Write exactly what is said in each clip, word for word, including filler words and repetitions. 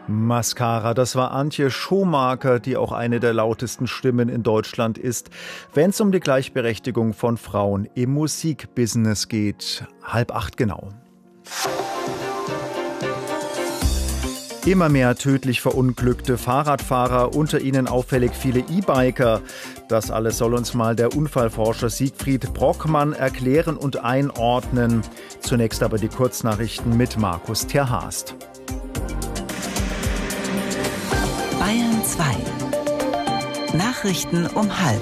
Mascara, das war Antje Schomaker, die auch eine der lautesten Stimmen in Deutschland ist, wenn es um die Gleichberechtigung von Frauen im Musikbusiness geht. Halb acht genau. Immer mehr tödlich verunglückte Fahrradfahrer, unter ihnen auffällig viele E-Biker. Das alles soll uns mal der Unfallforscher Siegfried Brockmann erklären und einordnen. Zunächst aber die Kurznachrichten mit Markus Terhast. Bayern zwei. Nachrichten um halb.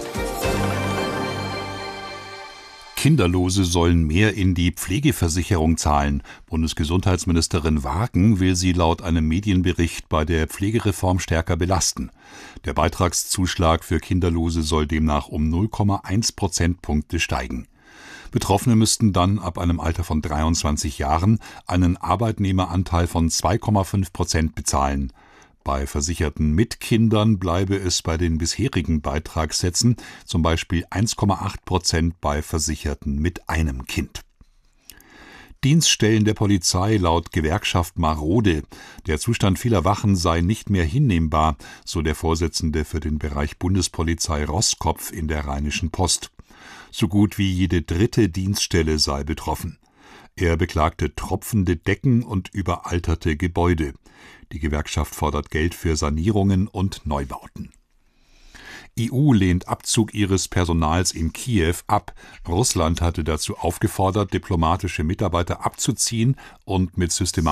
Kinderlose sollen mehr in die Pflegeversicherung zahlen. Bundesgesundheitsministerin Wagen will sie laut einem Medienbericht bei der Pflegereform stärker belasten. Der Beitragszuschlag für Kinderlose soll demnach um null Komma eins Prozentpunkte steigen. Betroffene müssten dann ab einem Alter von dreiundzwanzig Jahren einen Arbeitnehmeranteil von zwei Komma fünf Prozent bezahlen. Bei Versicherten mit Kindern bleibe es bei den bisherigen Beitragssätzen, zum Beispiel eins Komma acht Prozent bei Versicherten mit einem Kind. Dienststellen der Polizei laut Gewerkschaft marode. Der Zustand vieler Wachen sei nicht mehr hinnehmbar, so der Vorsitzende für den Bereich Bundespolizei Roßkopf in der Rheinischen Post. So gut wie jede dritte Dienststelle sei betroffen. Er beklagte tropfende Decken und überalterte Gebäude. Die Gewerkschaft fordert Geld für Sanierungen und Neubauten. E U lehnt Abzug ihres Personals in Kiew ab. Russland hatte dazu aufgefordert, diplomatische Mitarbeiter abzuziehen und mit systematischen